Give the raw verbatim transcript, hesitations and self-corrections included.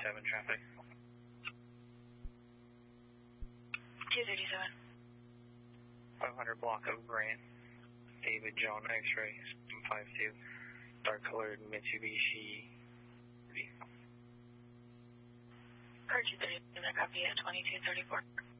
thirty-seven traffic. two thirty-seven. five hundred block of Grant. David John X-ray, five two. Dark colored Mitsubishi. Car two thirty-seven, copy at twenty-two thirty-four.